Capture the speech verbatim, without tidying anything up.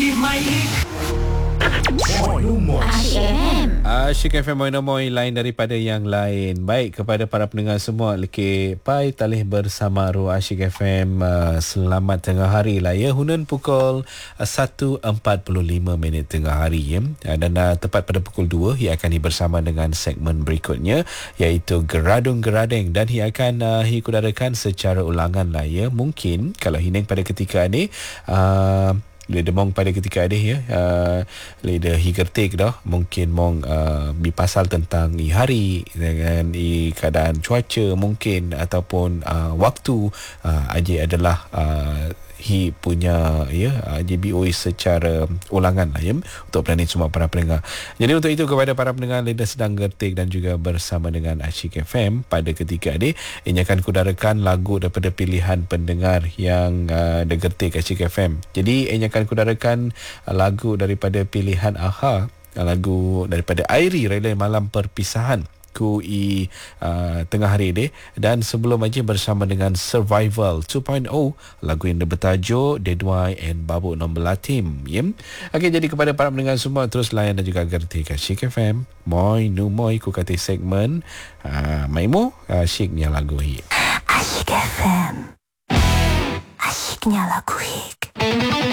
Asyik F M. Asyik F M Moin lain daripada yang lain. Baik, kepada para pendengar semua, Leki Pai talih bersama Ru Asyik F M. Uh, selamat tengah hari lah ya. Hunun pukul uh, satu empat puluh lima minit tengah hari ya. Uh, dan uh, tepat pada pukul dua ia akan bersama dengan segmen berikutnya, iaitu Geradung Geradeng, dan ia akan uh, hikudarakan secara ulangan lah ya. Mungkin kalau hining pada ketika ini uh, Leda mong pada ketika ada ya, uh, leda higertik dah mungkin mong uh, bipasal tentang i hari dengan i keadaan cuaca mungkin ataupun uh, waktu uh, aje adalah uh, hi punya ya J B O secara ulangan lah ya untuk planet semua para pendengar. Jadi untuk itu kepada para pendengar leda sedang gertik dan juga bersama dengan Asyik F M pada ketika ini, ini akan kudarakan lagu daripada pilihan pendengar yang uh, degertik Asyik F M. Jadi ini akan kudarakan uh, lagu daripada pilihan AHA, uh, lagu daripada Airi Rela Malam Perpisahan ku i uh, tengah hari ini, dan sebelum aja bersama dengan Survival dua titik nol, lagu yang bertajuk Dedwai and Babuk Nombelatim ya. Okey, jadi kepada para pendengar semua, terus layan dan juga gerti Asyik F M. Moi nu moi ku kata segmen uh, Maimu asyiknya lagu hi Asyik F M. Asyiknya lagu hik.